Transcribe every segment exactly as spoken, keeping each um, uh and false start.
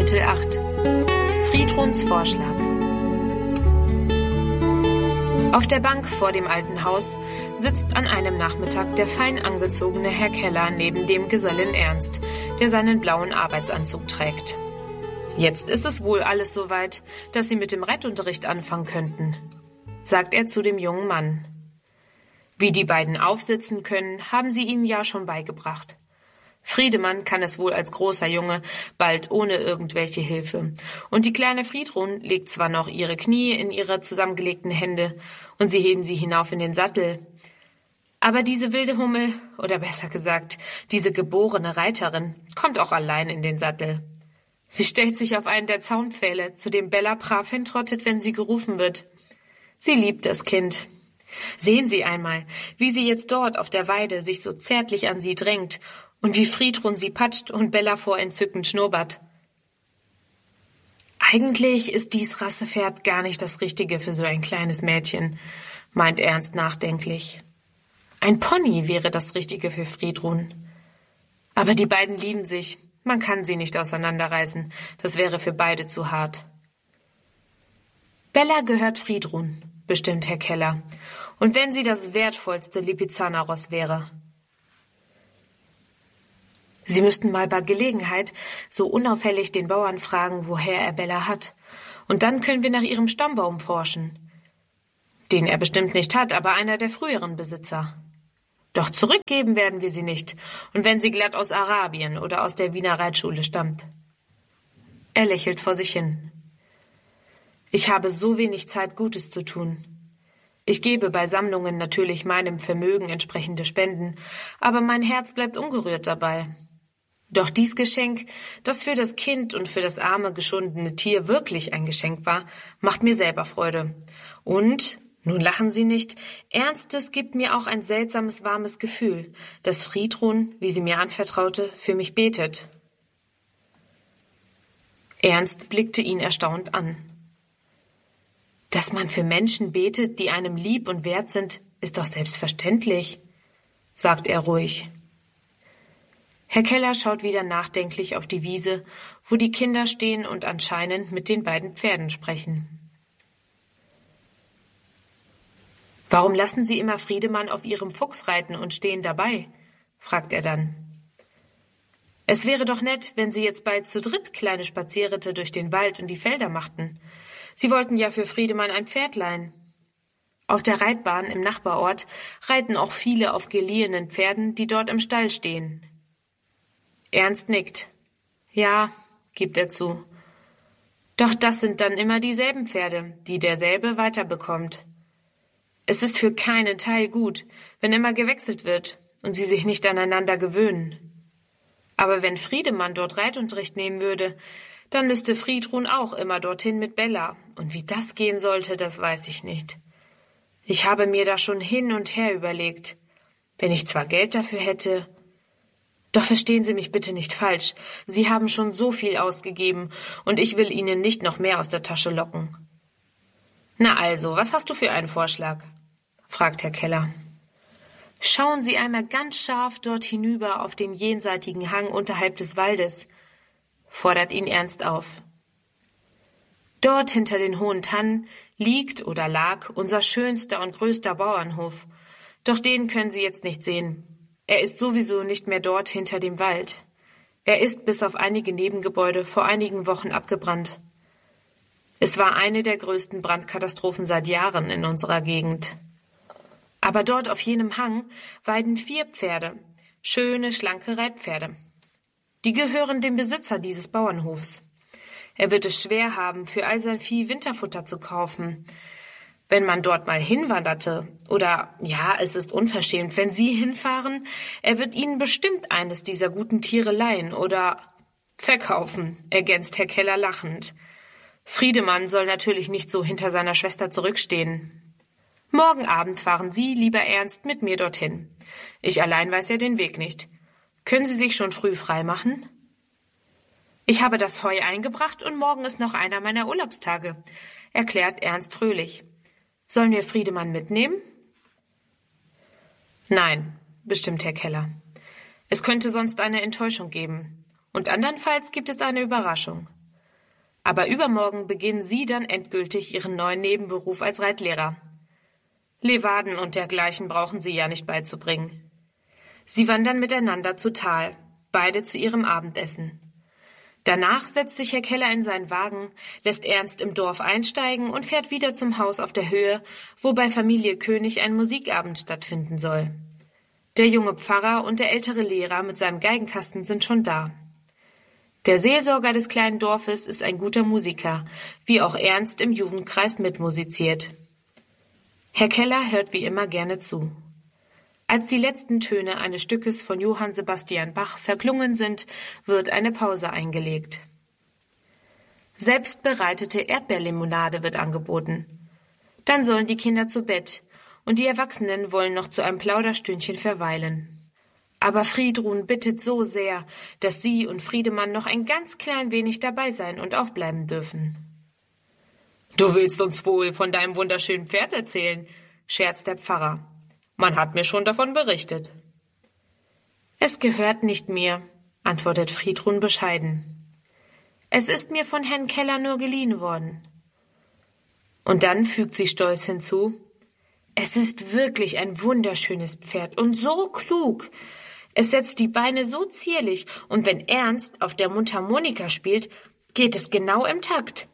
Kapitel acht. Friedruns Vorschlag. Auf der Bank vor dem alten Haus sitzt an einem Nachmittag der fein angezogene Herr Keller neben dem Gesellen Ernst, der seinen blauen Arbeitsanzug trägt. Jetzt ist es wohl alles so weit, dass Sie mit dem Reitunterricht anfangen könnten, sagt er zu dem jungen Mann. Wie die beiden aufsitzen können, haben sie ihm ja schon beigebracht. Friedemann kann es wohl als großer Junge, bald ohne irgendwelche Hilfe. Und die kleine Friedrun legt zwar noch ihre Knie in ihre zusammengelegten Hände und sie heben sie hinauf in den Sattel. Aber diese wilde Hummel, oder besser gesagt, diese geborene Reiterin, kommt auch allein in den Sattel. Sie stellt sich auf einen der Zaunpfähle, zu dem Bella brav hintrottet, wenn sie gerufen wird. Sie liebt das Kind. Sehen Sie einmal, wie sie jetzt dort auf der Weide sich so zärtlich an sie drängt und wie Friedrun sie patscht und Bella vor Entzücken schnuppert. Eigentlich ist dies Rassepferd gar nicht das Richtige für so ein kleines Mädchen, meint Ernst nachdenklich. Ein Pony wäre das Richtige für Friedrun. Aber die beiden lieben sich, man kann sie nicht auseinanderreißen, das wäre für beide zu hart. Bella gehört Friedrun, bestimmt Herr Keller, und wenn sie das wertvollste Lipizzaner-Ross wäre. Sie müssten mal bei Gelegenheit so unauffällig den Bauern fragen, woher er Bella hat. Und dann können wir nach ihrem Stammbaum forschen. Den er bestimmt nicht hat, aber einer der früheren Besitzer. Doch zurückgeben werden wir sie nicht. Und wenn sie glatt aus Arabien oder aus der Wiener Reitschule stammt. Er lächelt vor sich hin. Ich habe so wenig Zeit, Gutes zu tun. Ich gebe bei Sammlungen natürlich meinem Vermögen entsprechende Spenden, aber mein Herz bleibt ungerührt dabei. Doch dies Geschenk, das für das Kind und für das arme, geschundene Tier wirklich ein Geschenk war, macht mir selber Freude. Und, nun lachen Sie nicht, Ernstes gibt mir auch ein seltsames, warmes Gefühl, dass Friedrun, wie sie mir anvertraute, für mich betet. Ernst blickte ihn erstaunt an. Dass man für Menschen betet, die einem lieb und wert sind, ist doch selbstverständlich, sagt er ruhig. Herr Keller schaut wieder nachdenklich auf die Wiese, wo die Kinder stehen und anscheinend mit den beiden Pferden sprechen. »Warum lassen Sie immer Friedemann auf Ihrem Fuchs reiten und stehen dabei?« fragt er dann. »Es wäre doch nett, wenn Sie jetzt bald zu dritt kleine Spazierritte durch den Wald und die Felder machten. Sie wollten ja für Friedemann ein Pferd leihen. Auf der Reitbahn im Nachbarort reiten auch viele auf geliehenen Pferden, die dort im Stall stehen.« Ernst nickt. »Ja«, gibt er zu. »Doch das sind dann immer dieselben Pferde, die derselbe weiterbekommt. Es ist für keinen Teil gut, wenn immer gewechselt wird und sie sich nicht aneinander gewöhnen. Aber wenn Friedemann dort Reitunterricht nehmen würde, dann müsste Friedrun auch immer dorthin mit Bella. Und wie das gehen sollte, das weiß ich nicht. Ich habe mir da schon hin und her überlegt. Wenn ich zwar Geld dafür hätte... Doch verstehen Sie mich bitte nicht falsch. Sie haben schon so viel ausgegeben und ich will Ihnen nicht noch mehr aus der Tasche locken.« »Na also, was hast du für einen Vorschlag?« fragt Herr Keller. »Schauen Sie einmal ganz scharf dort hinüber auf den jenseitigen Hang unterhalb des Waldes«, fordert ihn Ernst auf. »Dort hinter den hohen Tannen liegt oder lag unser schönster und größter Bauernhof. Doch den können Sie jetzt nicht sehen. Er ist sowieso nicht mehr dort hinter dem Wald. Er ist bis auf einige Nebengebäude vor einigen Wochen abgebrannt. Es war eine der größten Brandkatastrophen seit Jahren in unserer Gegend. Aber dort auf jenem Hang weiden vier Pferde, schöne, schlanke Reitpferde. Die gehören dem Besitzer dieses Bauernhofs. Er wird es schwer haben, für all sein Vieh Winterfutter zu kaufen. Wenn man dort mal hinwanderte, oder, ja, es ist unverschämt, wenn Sie hinfahren, er wird Ihnen bestimmt eines dieser guten Tiere leihen oder verkaufen«, ergänzt Herr Keller lachend. »Friedemann soll natürlich nicht so hinter seiner Schwester zurückstehen. Morgen Abend fahren Sie, lieber Ernst, mit mir dorthin. Ich allein weiß ja den Weg nicht. Können Sie sich schon früh freimachen?« »Ich habe das Heu eingebracht und morgen ist noch einer meiner Urlaubstage«, erklärt Ernst fröhlich. »Sollen wir Friedemann mitnehmen?« »Nein«, bestimmt Herr Keller. »Es könnte sonst eine Enttäuschung geben. Und andernfalls gibt es eine Überraschung. Aber übermorgen beginnen Sie dann endgültig Ihren neuen Nebenberuf als Reitlehrer. Levaden und dergleichen brauchen Sie ja nicht beizubringen. Sie wandern miteinander zu Tal, beide zu ihrem Abendessen. Danach setzt sich Herr Keller in seinen Wagen, lässt Ernst im Dorf einsteigen und fährt wieder zum Haus auf der Höhe, wo bei Familie König ein Musikabend stattfinden soll. Der junge Pfarrer und der ältere Lehrer mit seinem Geigenkasten sind schon da. Der Seelsorger des kleinen Dorfes ist ein guter Musiker, wie auch Ernst im Jugendkreis mitmusiziert. Herr Keller hört wie immer gerne zu. Als die letzten Töne eines Stückes von Johann Sebastian Bach verklungen sind, wird eine Pause eingelegt. Selbstbereitete Erdbeerlimonade wird angeboten. Dann sollen die Kinder zu Bett und die Erwachsenen wollen noch zu einem Plauderstündchen verweilen. Aber Friedrun bittet so sehr, dass sie und Friedemann noch ein ganz klein wenig dabei sein und aufbleiben dürfen. »Du willst uns wohl von deinem wunderschönen Pferd erzählen«, scherzt der Pfarrer. »Man hat mir schon davon berichtet.« »Es gehört nicht mir«, antwortet Friedrun bescheiden. »Es ist mir von Herrn Keller nur geliehen worden.« Und dann fügt sie stolz hinzu, »Es ist wirklich ein wunderschönes Pferd und so klug. Es setzt die Beine so zierlich und wenn Ernst auf der Mundharmonika spielt, geht es genau im Takt.«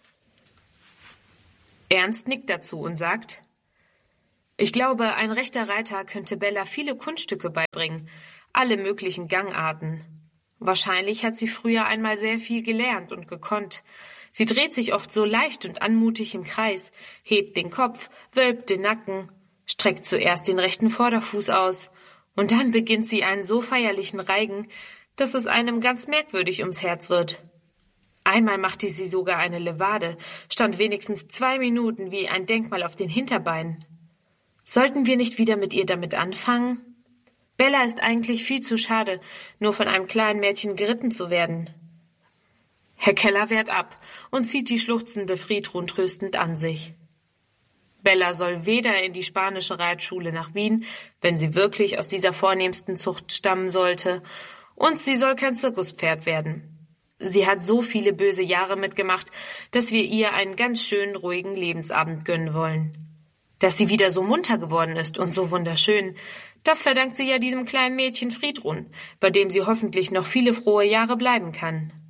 Ernst nickt dazu und sagt, »Ich glaube, ein rechter Reiter könnte Bella viele Kunststücke beibringen, alle möglichen Gangarten. Wahrscheinlich hat sie früher einmal sehr viel gelernt und gekonnt. Sie dreht sich oft so leicht und anmutig im Kreis, hebt den Kopf, wölbt den Nacken, streckt zuerst den rechten Vorderfuß aus und dann beginnt sie einen so feierlichen Reigen, dass es einem ganz merkwürdig ums Herz wird. Einmal machte sie sogar eine Levade, stand wenigstens zwei Minuten wie ein Denkmal auf den Hinterbeinen. Sollten wir nicht wieder mit ihr damit anfangen? Bella ist eigentlich viel zu schade, nur von einem kleinen Mädchen geritten zu werden.« Herr Keller wehrt ab und zieht die schluchzende Friedrun tröstend an sich. Bella soll weder in die spanische Reitschule nach Wien, wenn sie wirklich aus dieser vornehmsten Zucht stammen sollte, und sie soll kein Zirkuspferd werden. Sie hat so viele böse Jahre mitgemacht, dass wir ihr einen ganz schönen, ruhigen Lebensabend gönnen wollen. Dass sie wieder so munter geworden ist und so wunderschön, das verdankt sie ja diesem kleinen Mädchen Friedrun, bei dem sie hoffentlich noch viele frohe Jahre bleiben kann.